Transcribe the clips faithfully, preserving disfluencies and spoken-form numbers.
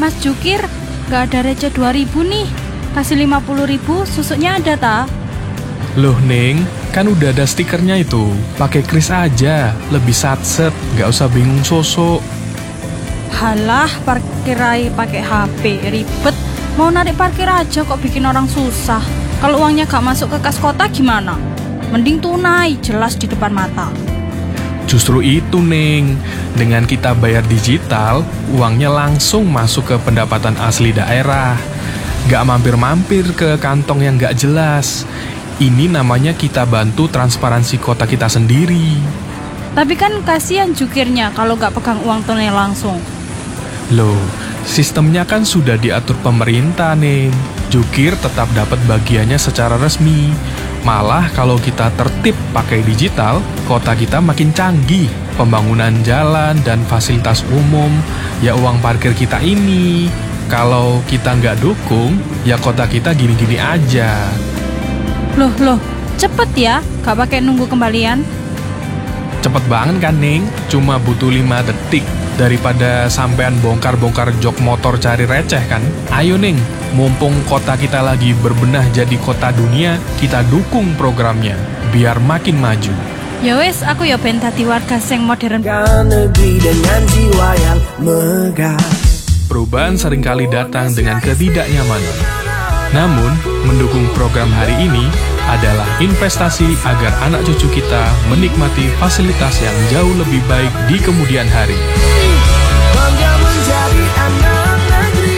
Mas Jukir, gak ada receh dua ribu nih. Kasih lima puluh ribu, susuknya ada ta? Loh Neng, kan udah ada stikernya itu. Pakai kris aja, lebih satset, gak usah bingung sosok. Halah, parkir aja pakai H P, ribet. Mau narik parkir aja kok bikin orang susah. Kalau uangnya gak masuk ke kas kota gimana? Mending tunai, jelas di depan mata. Justru itu Neng, dengan kita bayar digital, uangnya langsung masuk ke pendapatan asli daerah. Gak mampir-mampir ke kantong yang gak jelas. Ini namanya kita bantu transparansi kota kita sendiri. Tapi kan kasihan jukirnya kalau gak pegang uang tunai langsung. Loh, sistemnya kan sudah diatur pemerintah Neng. Jukir tetap dapat bagiannya secara resmi. Malah kalau kita tertib pakai digital, kota kita makin canggih. Pembangunan jalan dan fasilitas umum, ya uang parkir kita ini. Kalau kita nggak dukung, ya kota kita gini-gini aja. Loh, loh, cepet ya, gak pakai nunggu kembalian. Cepet banget kan Neng, cuma butuh lima detik. Daripada sampean bongkar-bongkar jok motor cari receh kan. Ayo Neng, mumpung kota kita lagi berbenah jadi kota dunia, kita dukung programnya, biar makin maju. Ya wes, aku ya ben dadi warga sing modern. Negeri dengan jiwa yang megah. Perubahan seringkali datang dengan ketidaknyamanan. Namun, mendukung program hari ini adalah investasi agar anak cucu kita menikmati fasilitas yang jauh lebih baik di kemudian hari. Bangga menjadi anak negeri.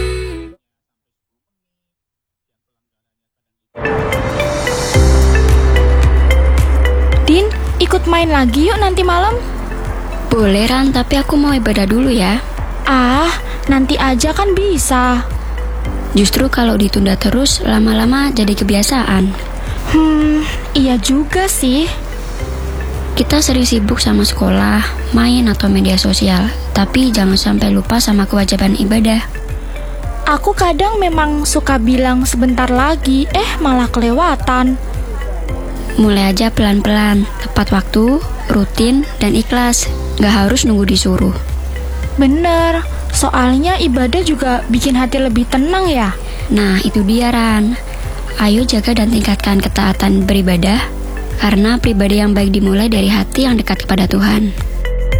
Din, ikut main lagi yuk nanti malam. Boleh Ran, tapi aku mau ibadah dulu ya. Ah, nanti aja kan bisa. Justru kalau ditunda terus, lama-lama jadi kebiasaan. Hmm, iya juga sih. Kita sering sibuk sama sekolah, main atau media sosial, tapi jangan sampai lupa sama kewajiban ibadah. Aku kadang memang suka bilang sebentar lagi, eh malah kelewatan. Mulai aja pelan-pelan, tepat waktu, rutin, dan ikhlas. Gak harus nunggu disuruh. Bener, soalnya ibadah juga bikin hati lebih tenang ya. Nah, itu dia Ran. Ayo jaga dan tingkatkan ketaatan beribadah, karena pribadi yang baik dimulai dari hati yang dekat kepada Tuhan.